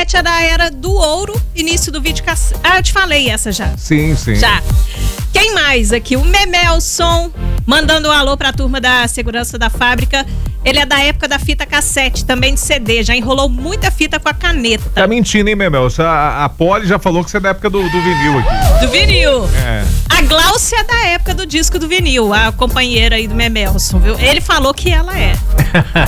cassete é da era do ouro, início do videocassete. Ah, eu te falei essa já. Sim. Já. Quem mais aqui? O Memelson, mandando um alô pra turma da segurança da fábrica. Ele é da época da fita cassete, também de CD. Já enrolou muita fita com a caneta. Tá mentindo, hein, Memel? A Polly já falou que você é da época do vinil aqui. Do vinil. É. A Gláucia é da época do disco do vinil, a companheira aí do Memelson, viu? Ele falou que ela é.